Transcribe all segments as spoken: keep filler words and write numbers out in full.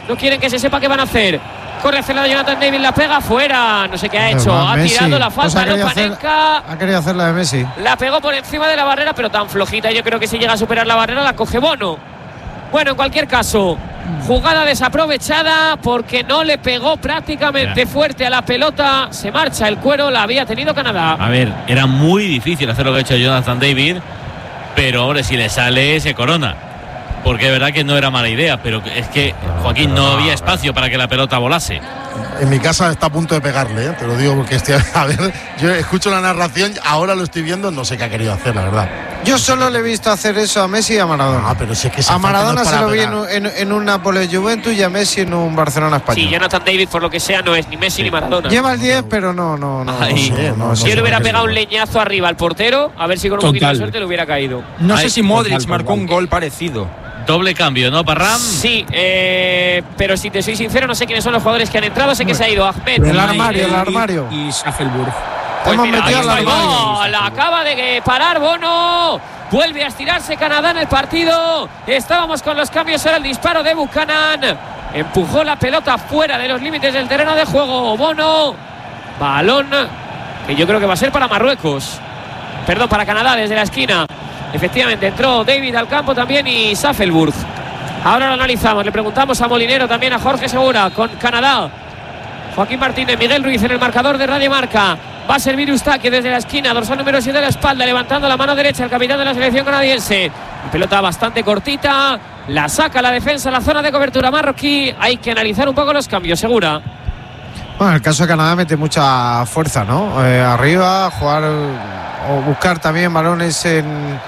no quieren que se sepa qué van a hacer. Corre hacia la de Jonathan David, la pega fuera, no sé qué ha hecho, va, ha Messi. tirado la falta, Pues no hacer, Panenka. ha querido hacer la de Messi. La pegó por encima de la barrera, pero tan flojita, yo creo que si llega a superar la barrera la coge Bono. Bueno, en cualquier caso, jugada desaprovechada porque no le pegó prácticamente yeah. fuerte a la pelota. Se marcha el cuero, la había tenido Canadá. A ver, era muy difícil hacer lo que ha hecho Jonathan David, pero hombre, si le sale se corona. Porque es verdad que no era mala idea, pero es que, Joaquín, no había espacio para que la pelota volase. En mi casa está a punto de pegarle, ¿eh? Te lo digo porque estoy, a ver, yo escucho la narración, ahora lo estoy viendo, no sé qué ha querido hacer, la verdad. Yo solo le he visto hacer eso a Messi y a Maradona. Ah, pero si es que a Maradona no se lo vi en, en, en un Nápoles Juventus y a Messi en un Barcelona Español. Sí, Jonathan David, por lo que sea, no es ni Messi sí. ni Maradona. Lleva el diez, pero no, no, no. Ahí, no, sé, no, no si él sé hubiera pegado un leñazo arriba al portero, a ver si con un poquito de suerte le hubiera caído. No Ahí, sé si Modric total, marcó total. un gol parecido. Doble cambio, ¿no, Parram? Sí, eh, pero si te soy sincero, no sé quiénes son los jugadores que han entrado. Sé que se ha ido Ahmed. El armario, el armario. Y Schaffelburg. Pues hemos mira, metido al armario. La acaba de parar Bono. Vuelve a estirarse Canadá en el partido. Estábamos con los cambios, era el disparo de Buchanan. Empujó la pelota fuera de los límites del terreno de juego. Bono. Balón que yo creo que va a ser para Marruecos. Perdón, para Canadá desde la esquina. Efectivamente, entró David al campo también y Schaffelburg. Ahora lo analizamos, le preguntamos a Molinero, también a Jorge Segura con Canadá. Joaquín Martínez, Miguel Ruiz en el marcador de Radio Marca. Va a servir Eustaquio desde la esquina, dorsal número siete de la espalda, levantando la mano derecha el capitán de la selección canadiense. Pelota bastante cortita, la saca la defensa, la zona de cobertura marroquí. Hay que analizar un poco los cambios, Segura. Bueno, el caso de Canadá mete mucha fuerza, ¿no? Eh, arriba, jugar o buscar también balones en,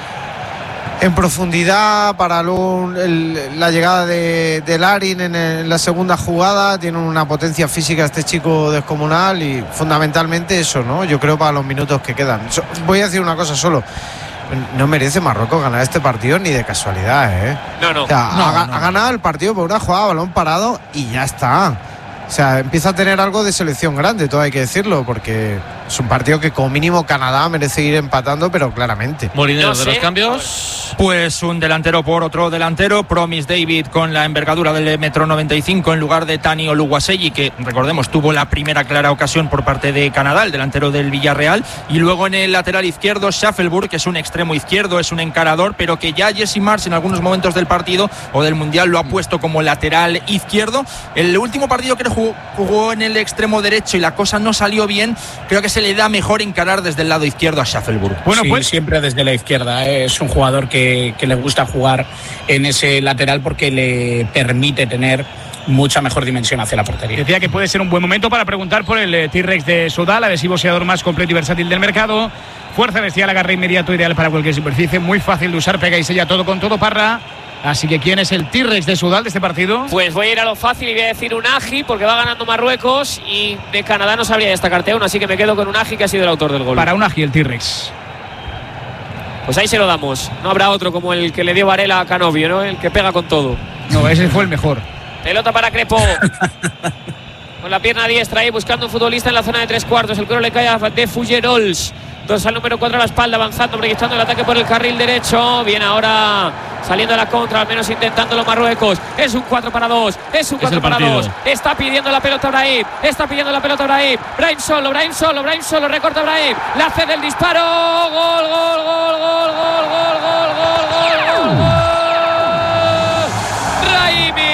en profundidad para luego el, la llegada de, de Larin en, el, en la segunda jugada. Tiene una potencia física este chico descomunal y fundamentalmente eso, ¿no? Yo creo para los minutos que quedan. So, voy a decir una cosa solo. No merece Marruecos ganar este partido ni de casualidad, ¿eh? No, no. O sea, no, ha, no. ha ganado el partido por una jugada, balón parado y ya está. O sea, empieza a tener algo de selección grande, todo hay que decirlo, porque es un partido que como mínimo Canadá merece ir empatando, pero claramente. Molinero, No de sé. los cambios. Pues un delantero por otro delantero. Promise David con la envergadura del metro noventa y cinco en lugar de Tani Oluwaseyi, que recordemos tuvo la primera clara ocasión por parte de Canadá, el delantero del Villarreal. Y luego en el lateral izquierdo Schaffelburg, que es un extremo izquierdo, es un encarador, pero que ya Jesse Marsch en algunos momentos del partido o del Mundial lo ha puesto como lateral izquierdo. El último partido que jugó, jugó en el extremo derecho y la cosa no salió bien, creo que se le da mejor encarar desde el lado izquierdo a Schaffelburg. Bueno, sí, pues siempre desde la izquierda, ¿eh? Es un jugador que, que le gusta jugar en ese lateral porque le permite tener mucha mejor dimensión hacia la portería. Decía que puede ser un buen momento para preguntar por el eh, T-Rex de Soudal, adhesivo boxeador más completo y versátil del mercado. Fuerza bestial, agarre inmediato, ideal para cualquier superficie, muy fácil de usar, pega y sella todo con todo, Parra. Así que ¿quién es el T-Rex de Soudal de este partido? Pues voy a ir a lo fácil y voy a decir Unagi, porque va ganando Marruecos y de Canadá no sabría destacarte aún, así que me quedo con Unagi, que ha sido el autor del gol. Para Unagi, el T-Rex. Pues ahí se lo damos. No habrá otro como el que le dio Varela a Canovio, ¿no? El que pega con todo. No, ese fue el mejor. Pelota para Crepo. Con la pierna diestra ahí buscando un futbolista en la zona de tres cuartos. El cuero le cae a De Fullerols. Dorsal número cuatro a la espalda, avanzando, proyectando el ataque por el carril derecho. Bien ahora saliendo a la contra, al menos intentándolo Marruecos. Es un cuatro para dos, es un cuatro para dos. Está pidiendo la pelota Brahim, está pidiendo la pelota Brahim. Brahim solo, Brahim solo, Brahim solo, recorta Brahim. La hace del disparo. Gol, gol, gol, gol, gol, gol, gol, gol, gol, gol. Brahimi.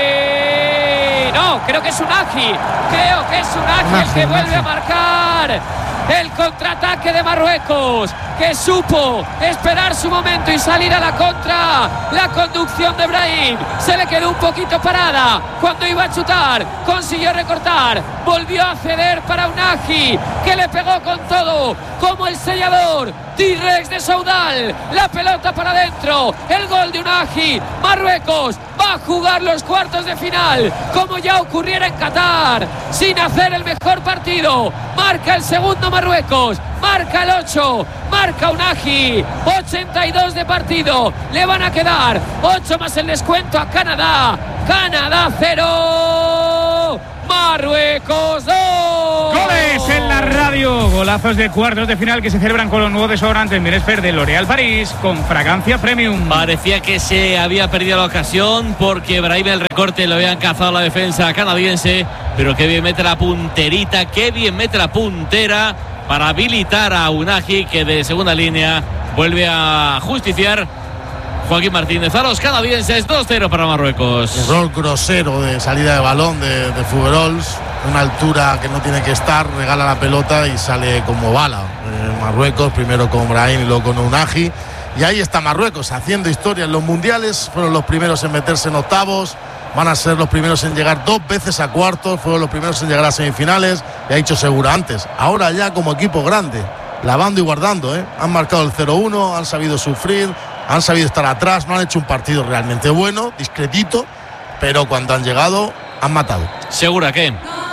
No, creo que es Unagi. Creo que es Unagi el que vuelve a marcar. El contraataque de Marruecos, que supo esperar su momento y salir a la contra. La conducción de Brahim se le quedó un poquito parada cuando iba a chutar, consiguió recortar, volvió a ceder para Unagi, que le pegó con todo, como el sellador T-Rex de Soudal. La pelota para adentro, el gol de Unagi. Marruecos va a jugar los cuartos de final, como ya ocurriera en Qatar, sin hacer el mejor partido. Marca el segundo Marruecos, marca el ocho, marca Unagi. Ochenta y dos de partido, le van a quedar ocho más el descuento a Canadá. Canadá cero, Marruecos dos. Goles en la radio Radio, golazos de cuartos de final que se celebran con los nuevos desodorantes Miresfer de L'Oréal París con fragancia premium. Parecía que se había perdido la ocasión porque Brahim el recorte lo habían cazado la defensa canadiense, pero qué bien mete la punterita, qué bien mete la puntera para habilitar a Unagi, que de segunda línea vuelve a justiciar Joaquín Martínez a los canadienses. Dos cero para Marruecos. Error grosero de salida de balón de, de Fougerols, una altura que no tiene que estar, regala la pelota y sale como bala. Eh, Marruecos, primero con Brahim y luego con Unagi. Y ahí está Marruecos haciendo historia en los mundiales. Fueron los primeros en meterse en octavos, van a ser los primeros en llegar dos veces a cuartos, fueron los primeros en llegar a semifinales. Ya ha dicho Segura antes, ahora ya como equipo grande, lavando y guardando, ¿eh? Han marcado el cero uno, han sabido sufrir, han sabido estar atrás, no han hecho un partido realmente bueno, discretito, pero cuando han llegado han matado. ¿Segura qué?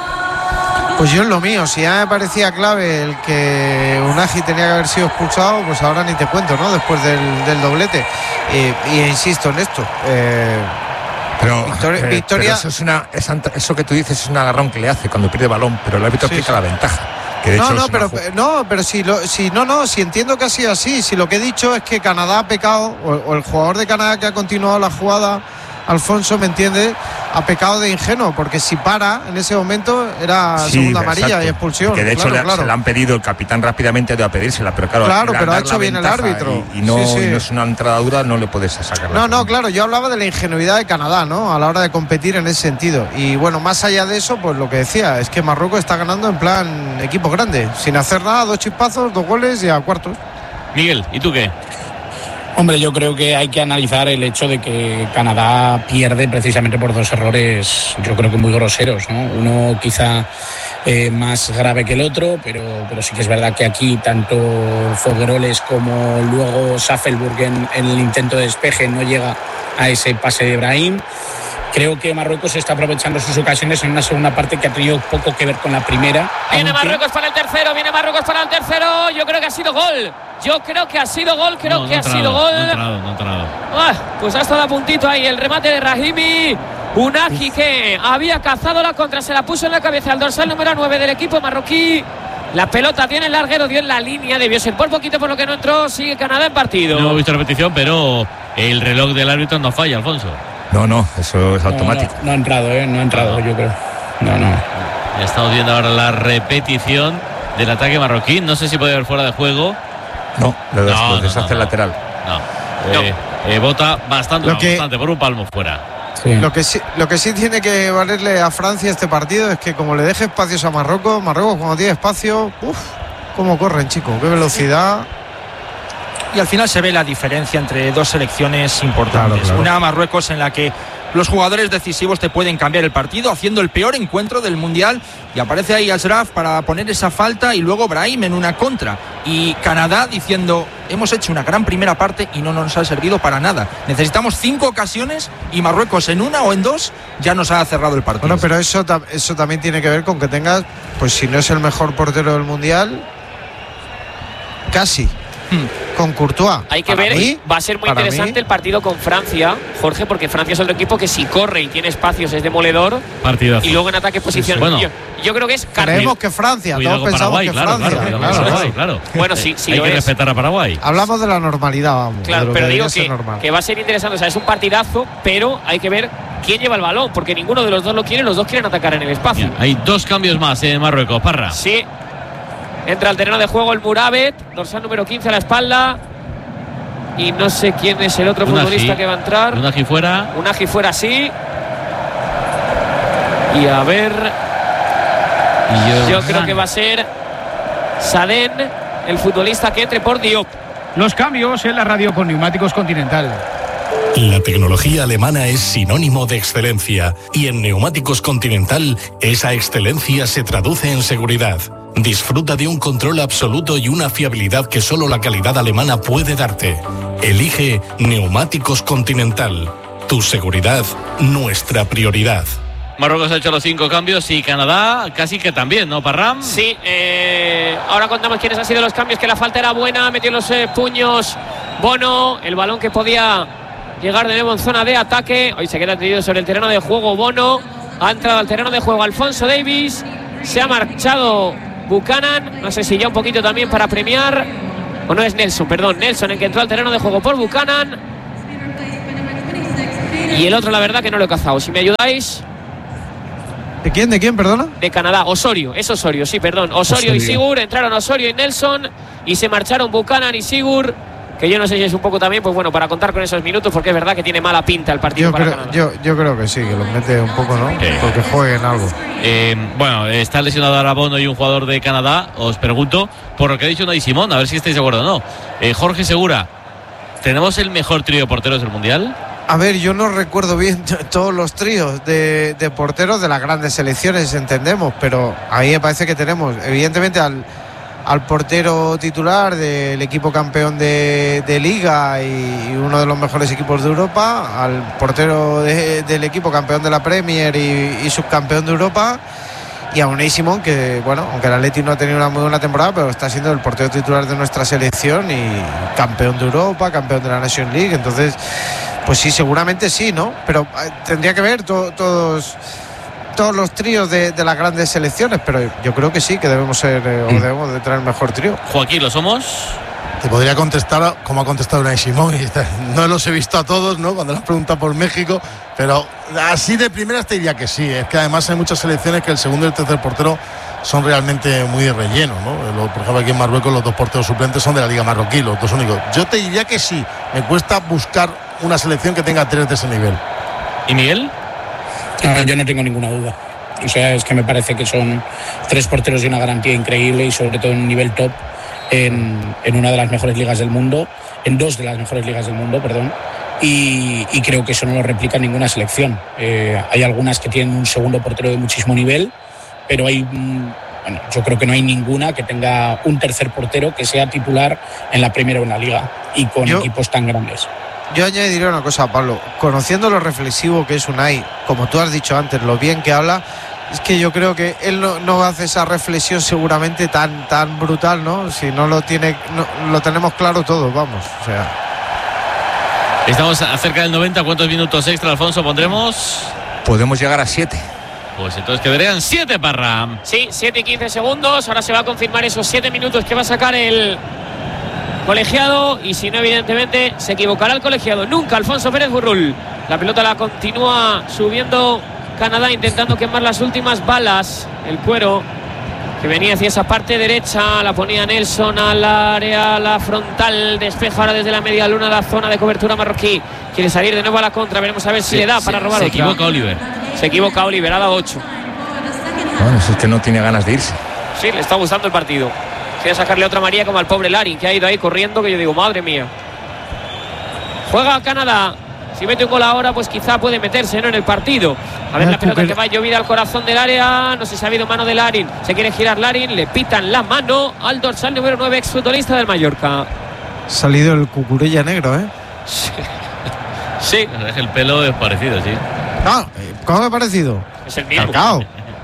Pues yo en lo mío, si ya me parecía clave el que Unagi tenía que haber sido expulsado, pues ahora ni te cuento, ¿no? Después del, del doblete. Eh, y insisto en esto. Eh, Pero, victoria, eh, victoria... pero eso, es una, es, eso que tú dices es un agarrón que le hace cuando pierde balón, pero el árbitro Sí, explica sí. la ventaja. Que de no, hecho no, es pero una... no, pero si, lo, si no, no, si entiendo que ha sido así. Si lo que he dicho es que Canadá ha pecado, o, o el jugador de Canadá que ha continuado la jugada, Alfonso, ¿me entiende? Ha pecado de ingenuo, porque si para en ese momento era Sí, segunda amarilla exacto. y expulsión. Que de hecho claro, le, claro. se la han pedido, el capitán rápidamente ha ido a pedírsela, pero claro, Claro, al pero ha dar hecho la bien el ventaja árbitro. Y, y, no, Sí, sí. y no es una entrada dura, no le puedes sacar. No, no, claro, yo hablaba de la ingenuidad de Canadá, ¿no? A la hora de competir en ese sentido. Y bueno, más allá de eso, pues lo que decía, es que Marruecos está ganando en plan equipo grande, sin hacer nada, dos chispazos, dos goles y a cuartos. Miguel, ¿y tú qué? Hombre, yo creo que hay que analizar el hecho de que Canadá pierde precisamente por dos errores, yo creo que muy groseros, ¿no? Uno quizá eh, más grave que el otro, pero, pero sí que es verdad que aquí tanto Fougerols como luego Saffelburg en, en el intento de despeje no llega a ese pase de Brahim. Creo que Marruecos está aprovechando sus ocasiones en una segunda parte que ha tenido poco que ver con la primera. Viene aunque... Marruecos para el tercero, viene Marruecos para el tercero. Yo creo que ha sido gol. Yo creo que ha sido gol, creo No, que no ha entrado, sido gol. No ha entrado, no ha entrado. Ah, pues ha estado a puntito ahí el remate de Rahimi. Unagi que había cazado la contra, se la puso en la cabeza al dorsal número nueve del equipo marroquí. La pelota tiene el larguero, dio en la línea, debió ser por poquito por lo que no entró. Sigue Canadá en partido. No hemos visto repetición, pero el reloj del árbitro no falla, Alfonso. No, no, eso es No, automático. No, no ha entrado, ¿eh? No ha entrado, yo creo. No, no. Estamos viendo ahora la repetición del ataque marroquí. No sé si puede haber fuera de juego. No, lo des- No, lo no, deshace no, no. lateral. No. Eh, eh, bota bastante, Lo no, que- bastante, por un palmo fuera. Sí. Lo que, sí, lo que sí tiene que valerle a Francia este partido es que como le deje espacios a Marruecos, Marruecos cuando tiene espacio, uff, cómo corren, chicos, qué velocidad. Y al final se ve la diferencia entre dos selecciones importantes. Claro, claro. Una Marruecos en la que los jugadores decisivos te pueden cambiar el partido, haciendo el peor encuentro del Mundial, y aparece ahí Ashraf para poner esa falta y luego Brahim en una contra. Y Canadá diciendo, hemos hecho una gran primera parte y no nos ha servido para nada. Necesitamos cinco ocasiones y Marruecos en una o en dos ya nos ha cerrado el partido. Bueno, pero eso, ta- eso también tiene que ver con que tengas, pues si no es el mejor portero del Mundial, casi, con Courtois. Hay que Para ver, mí, va a ser muy para interesante mí, el partido con Francia, Jorge, porque Francia es otro equipo que si corre y tiene espacios es demoledor. Partidazo. Y luego en ataque posición. Bueno. yo, yo creo que es Creemos que Francia, Cuidado todos con pensamos Paraguay, que claro, Francia. claro, cuidado claro, con claro. Paraguay, claro. Bueno, sí, sí Hay lo que es. respetar a Paraguay. Hablamos de la normalidad, vamos. de Claro, lo pero que digo debería ser que, normal. que va a ser interesante. O sea, es un partidazo, pero hay que ver quién lleva el balón, porque ninguno de los dos lo quiere, los dos quieren atacar en el espacio. Mira, hay dos cambios más en Marruecos, Parra. Sí. Entra al terreno de juego el Murabet, dorsal número quince a la espalda. Y no sé quién es el otro Unagi, futbolista que va a entrar. Unagi fuera. Unagi fuera, sí. Y a ver, Y yo creo que va a ser Sadén, el futbolista que entre por Diop. Los cambios en la radio con Neumáticos Continental. La tecnología alemana es sinónimo de excelencia y en Neumáticos Continental esa excelencia se traduce en seguridad. Disfruta de un control absoluto y una fiabilidad que solo la calidad alemana puede darte. Elige Neumáticos Continental. Tu seguridad, nuestra prioridad. Marruecos ha hecho los cinco cambios y Canadá casi que también, ¿no, Parram? Sí, eh, ahora contamos quiénes han sido los cambios, que la falta era buena, metió los eh, puños Bono, el balón que podía llegar de nuevo en zona de ataque. Hoy se queda tendido sobre el terreno de juego Bono, ha entrado al terreno de juego Alfonso Davies, se ha marchado Buchanan, no sé si ya un poquito también para premiar, o no es Nelson, perdón, Nelson el que entró al terreno de juego por Buchanan. Y el otro, la verdad que no lo he cazado, si me ayudáis. ¿De quién? ¿De quién, perdona? De Canadá, Osorio, es Osorio, sí, perdón. Osorio, Osorio. y Sigur, entraron Osorio y Nelson y se marcharon Buchanan y Sigur, que yo no sé si es un poco también, pues bueno, para contar con esos minutos, porque es verdad que tiene mala pinta el partido yo para creo, Canadá. Yo, yo creo que sí, que los mete un poco, ¿no? Sí. Porque jueguen algo. Eh, bueno, está lesionado ahora Bono y un jugador de Canadá. Os pregunto, por lo que ha dicho Unai Simón, a ver si estáis de acuerdo o no. Eh, Jorge Segura, ¿tenemos el mejor trío de porteros del Mundial? A ver, yo no recuerdo bien t- todos los tríos de, de porteros de las grandes selecciones, entendemos, pero a mí me parece que tenemos, evidentemente, al, al portero titular del equipo campeón de, de Liga y, y uno de los mejores equipos de Europa, al portero de, del equipo campeón de la Premier y, y subcampeón de Europa, y a Unai Simón, que, bueno, aunque el Atleti no ha tenido una muy buena temporada, pero está siendo el portero titular de nuestra selección y campeón de Europa, campeón de la Nations League, entonces... Pues sí, seguramente sí, ¿no? Pero eh, tendría que ver to, todos todos los tríos de, de las grandes selecciones, pero yo creo que sí, que debemos ser eh, o debemos de tener el mejor trío. Joaquín, ¿lo somos? Te podría contestar como ha contestado Unai Simón, y no los he visto a todos, ¿no? Cuando les pregunta por México, pero así de primeras te diría que sí. Es que además hay muchas selecciones que el segundo y el tercer portero son realmente muy de relleno, ¿no? Por ejemplo, aquí en Marruecos los dos porteros suplentes son de la Liga Marroquí, los dos únicos. Yo te diría que sí, me cuesta buscar una selección que tenga tres de ese nivel. ¿Y Miguel? No, yo no tengo ninguna duda. O sea, es que me parece que son tres porteros de una garantía increíble y sobre todo en un nivel top en, en una de las mejores ligas del mundo, en dos de las mejores ligas del mundo, perdón. Y, y creo que eso no lo replica ninguna selección. Eh, hay algunas que tienen un segundo portero de muchísimo nivel, pero hay, bueno, yo creo que no hay ninguna que tenga un tercer portero que sea titular en la Premier o en la Liga y con yo, equipos tan grandes. Yo añadiría una cosa, Pablo, conociendo lo reflexivo que es Unai, como tú has dicho antes, lo bien que habla, es que yo creo que él no, no hace esa reflexión seguramente tan, tan brutal, ¿no? Si no lo tiene, no, lo tenemos claro todo, vamos, o sea. Estamos cerca del noventa, ¿cuántos minutos extra, Alfonso, pondremos? Podemos llegar a siete. Pues entonces quedarían siete, Parra. Sí, siete y quince segundos. Ahora se va a confirmar esos siete minutos que va a sacar el colegiado. Y si no, evidentemente, se equivocará el colegiado. Nunca Alfonso Pérez Burrul. La pelota la continúa subiendo Canadá, intentando quemar las últimas balas. El cuero que venía hacia esa parte derecha. La ponía Nelson al área, la frontal. Despeja ahora desde la media luna la zona de cobertura marroquí. Quiere salir de nuevo a la contra. Veremos a ver si se, le da se, para robar se otra. equivoca Oliver. Se equivoca Oliver, ha dado ocho. Bueno, es que no tiene ganas de irse. Sí, le está gustando el partido. Quiere sacarle otra María como al pobre Larin, que ha ido ahí corriendo, que yo digo, madre mía. Juega Canadá. Si mete un gol ahora, pues quizá puede meterse, ¿no?, en el partido. A ver, la pelota que va llovida al corazón del área. No sé si ha habido mano de Larin. Se quiere girar Larin, le pitan la mano al dorsal número nueve, exfutbolista del Mallorca. Ha salido el cucurella negro, ¿eh? Sí. Sí, el pelo es parecido, sí. No, ¿cómo me ha parecido? Es el mismo. Cacao.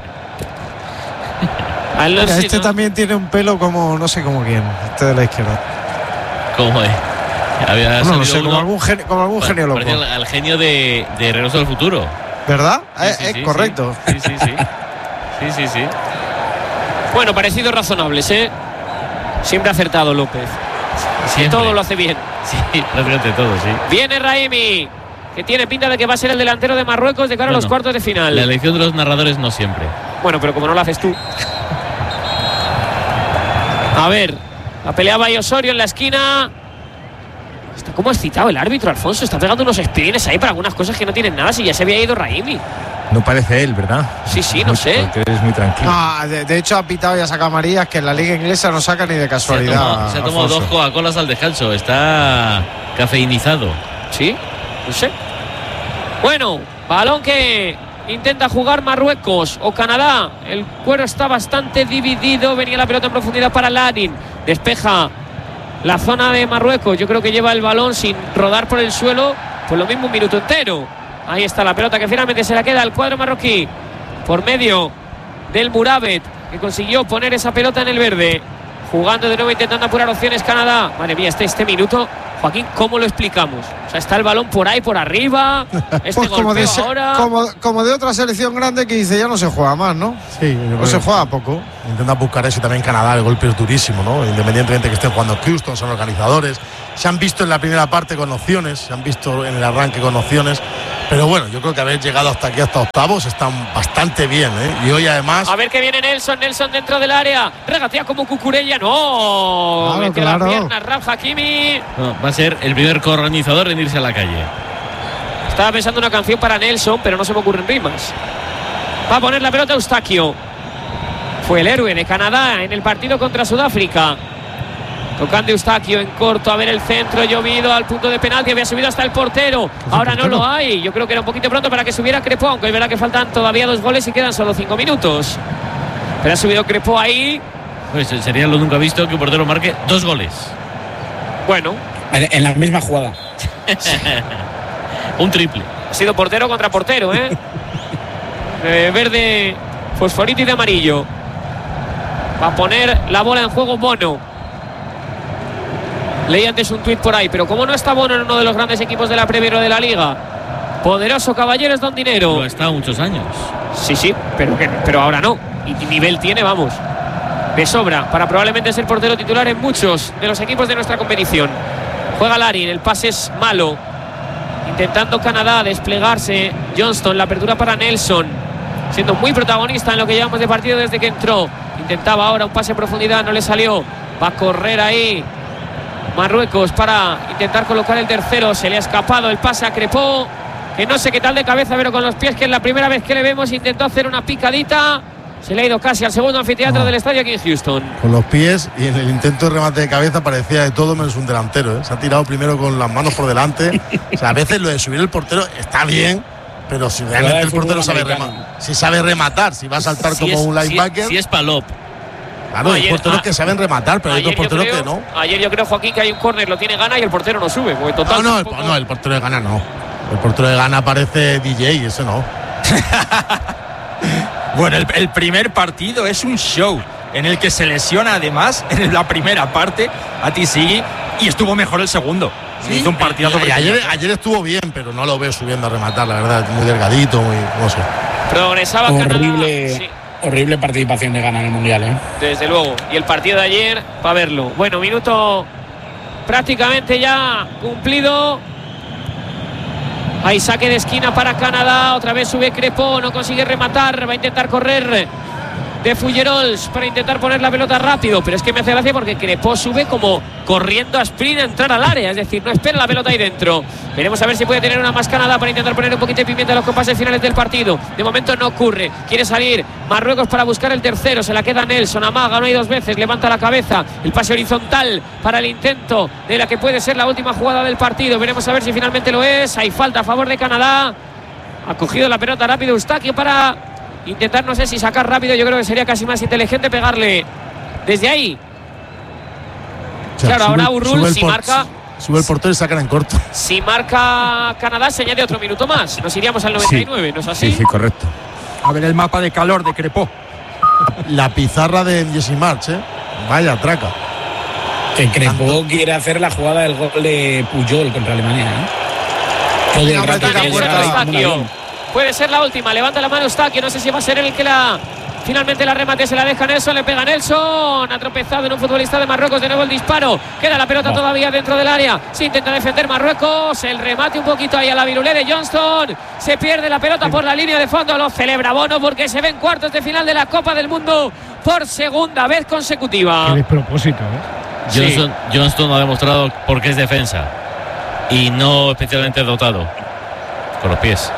No sé, este ¿no? también tiene un pelo como, no sé como quién, este de la izquierda. ¿Cómo es? Había no, no sé, uno, como algún genio, como algún genio loco. Al, al genio de, de Regreso al Futuro. ¿Verdad? Sí, es sí, eh, sí, correcto. Sí, sí, sí. Sí, sí, sí. Bueno, parecidos razonables, ¿eh? Siempre ha acertado López. Siempre. Todo lo hace bien. Sí, prácticamente todo, sí. Viene Raimi, que tiene pinta de que va a ser el delantero de Marruecos de cara bueno, a los cuartos de final. La elección de los narradores no siempre. Bueno, pero como no lo haces tú. A ver, la peleaba ahí Osorio en la esquina. Está como excitado el árbitro, Alfonso. Está pegando unos espines ahí para algunas cosas que no tienen nada. Si ya se había ido Raimi. No parece él, ¿verdad? Sí, sí, no sé. Porque eres muy tranquilo. No, de, de hecho ha pitado y ha sacado amarillas que en la liga inglesa no saca ni de casualidad. Se ha tomado, se ha tomado dos Coca-Colas al descanso. Está cafeinizado. Sí, no sé. Bueno, balón que intenta jugar Marruecos o Canadá. El cuero está bastante dividido. Venía la pelota en profundidad para Larin. Despeja la zona de Marruecos. Yo creo que lleva el balón sin rodar por el suelo. Pues lo mismo un minuto entero. Ahí está la pelota que finalmente se la queda al cuadro marroquí. Por medio del Murabet, que consiguió poner esa pelota en el verde. Jugando de nuevo, intentando apurar opciones Canadá. Madre mía, este, este minuto Joaquín, ¿cómo lo explicamos? O sea, está el balón por ahí, por arriba. Este pues como de, ahora. Como, como de otra selección grande que dice ya no se juega más, ¿no? Sí, no se juega poco. Intenta buscar eso y también Canadá, el golpe es durísimo, ¿no? Independientemente que estén jugando Houston, son organizadores. Se han visto en la primera parte con opciones, se han visto en el arranque con opciones. Pero bueno, yo creo que haber llegado hasta aquí, hasta octavos, están bastante bien, ¿eh? Y hoy además. A ver que viene Nelson, Nelson dentro del área. Regatea como Cucurella, no. Claro, Mete claro. las piernas, Rafa Hakimi. No, va a ser el primer coronizador en irse a la calle. Estaba pensando una canción para Nelson, pero no se me ocurren rimas. Va a poner la pelota Eustaquio. Fue el héroe de Canadá en el partido contra Sudáfrica. Tocando Eustaquio en corto, a ver el centro, llovido al punto de penalti, había subido hasta el portero. Ahora no lo hay. Yo creo que era un poquito pronto para que subiera Crepó, aunque es verdad que faltan todavía dos goles y quedan solo cinco minutos. Pero ha subido Crepó ahí. Pues sería lo nunca visto que un portero marque dos goles. Bueno. En, en la misma jugada. Un triple. Ha sido portero contra portero, ¿eh? eh verde, fosforito y de amarillo. Va a poner la bola en juego Bono. Leí antes un tuit por ahí, pero como no está Bono en uno de los grandes equipos de la Premier o de la Liga, poderoso Caballeros don dinero. Lo ha estado muchos años. Sí, sí, pero, pero ahora no. Y nivel tiene, vamos, de sobra para probablemente ser portero titular en muchos de los equipos de nuestra competición. Juega Larin, el pase es malo. Intentando Canadá desplegarse. Johnston, la apertura para Nelson, siendo muy protagonista en lo que llevamos de partido desde que entró. Intentaba ahora un pase en profundidad, no le salió. Va a correr ahí Marruecos para intentar colocar el tercero. Se le ha escapado el pase a Crepó, que no sé qué tal de cabeza, pero con los pies, que es la primera vez que le vemos. Intentó hacer una picadita, se le ha ido casi al segundo anfiteatro no. del estadio aquí en Houston. Con los pies, y en el intento de remate de cabeza parecía de todo menos un delantero, ¿eh? Se ha tirado primero con las manos por delante. O sea, a veces lo de subir el portero está bien, pero si realmente el portero sabe rematar, si sabe rematar, si va a saltar si como es, un linebacker. Si es, si es Palop. Claro, hay porteros ah, que saben rematar, pero hay otros porteros creo, que no. Ayer yo creo, Joaquín, que hay un córner, lo tiene Gana y el portero no sube. Total, no, no, el, no, el portero de Gana no. El portero de Gana parece D J, eso no. Bueno, el, el primer partido es un show en el que se lesiona además en la primera parte a Tissigui y estuvo mejor el segundo. Sí, hizo un partidazo. Y, y ayer, ayer estuvo bien, pero no lo veo subiendo a rematar, la verdad. Muy delgadito, muy, no sé. Progresaba horrible, Canadá. Sí. Horrible participación de Gana en el Mundial, ¿eh? Desde luego. Y el partido de ayer, para verlo. Bueno, minuto prácticamente ya cumplido. Hay saque de esquina para Canadá. Otra vez sube Crepó, no consigue rematar. Va a intentar correr de Fullerols para intentar poner la pelota rápido. Pero es que me hace gracia porque Crepó sube como corriendo a sprint a entrar al área. Es decir, no espera la pelota ahí dentro. Veremos a ver si puede tener una más Canadá para intentar poner un poquito de pimienta en los compases finales del partido. De momento no ocurre. Quiere salir Marruecos para buscar el tercero. Se la queda Nelson. Amaga, no hay dos veces. Levanta la cabeza. El pase horizontal para el intento de la que puede ser la última jugada del partido. Veremos a ver si finalmente lo es. Hay falta a favor de Canadá. Ha cogido la pelota rápido Eustaquio para intentar, no sé si sacar rápido. Yo creo que sería casi más inteligente pegarle desde ahí. O sea, claro, ahora Urrul si marca. Sube el portero y sacan en corto. Si marca Canadá se añade otro minuto más. Nos iríamos al noventa y nueve, sí. ¿No es así? Sí, sí, correcto. A ver el mapa de calor de Crepó. La pizarra de Jesse March, ¿eh? Vaya traca. Que Crepó quiere hacer la jugada del gol de Puyol contra Alemania, ¿eh? Todo el rato puede ser la última. Levanta la mano Eustaquio. No sé si va a ser el que la finalmente la remate, se la deja Nelson, le pega Nelson, ha tropezado en un futbolista de Marruecos. De nuevo el disparo, queda la pelota no. todavía dentro del área, se intenta defender Marruecos, el remate un poquito ahí a la virulé de Johnston, se pierde la pelota por la línea de fondo, lo celebra Bono porque se ven cuartos de final de la Copa del Mundo por segunda vez consecutiva. Qué despropósito, ¿eh? Johnston, sí. Johnston ha demostrado por qué es defensa y no especialmente dotado con los pies.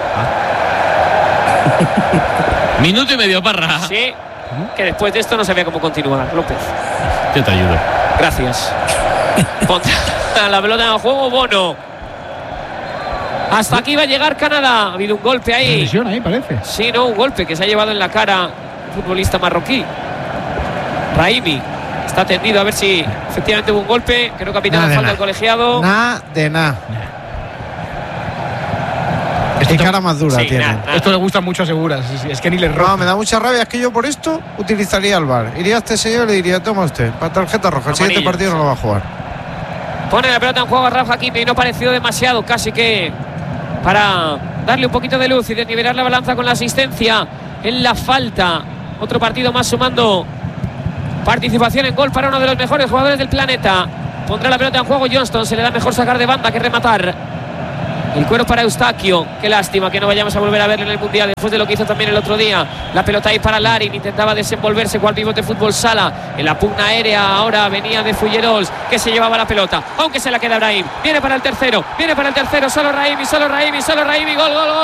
Minuto y medio, Parra. Sí, que después de esto no sabía cómo continuar, López. Yo te ayudo. Gracias. Contra la pelota en el juego, Bono. Hasta aquí va a llegar Canadá. Ha habido un golpe ahí. Lesión ahí, parece. Sí, no, un golpe que se ha llevado en la cara un futbolista marroquí. Raimi está tendido a ver si efectivamente hubo un golpe. Creo que ha pitado falta del colegiado. Nada de nada. Qué cara más dura sí, tiene. Nah, nah. Esto le gusta mucho a Seguras. Es que ni le roba. No, me da mucha rabia. Es que yo por esto utilizaría el V A R. Iría a este señor y le diría: toma usted, para tarjeta roja. El siguiente partido no lo va a jugar. Pone la pelota en juego a Rafa Hakimi y no ha parecido demasiado, casi que para darle un poquito de luz y desnivelar la balanza con la asistencia en la falta. Otro partido más sumando participación en gol para uno de los mejores jugadores del planeta. Pondrá la pelota en juego Johnston, se le da mejor sacar de banda que rematar. El cuero para Eustaquio, qué lástima que no vayamos a volver a verlo en el Mundial después de lo que hizo también el otro día. La pelota ahí para Larin, intentaba desenvolverse cual pivote de fútbol sala en la pugna aérea. Ahora venía de Fullerols, que se llevaba la pelota, aunque se la queda Brahim. Viene para el tercero, viene para el tercero, solo Raimi, solo Raimi, solo Raimi, gol, gol, gol.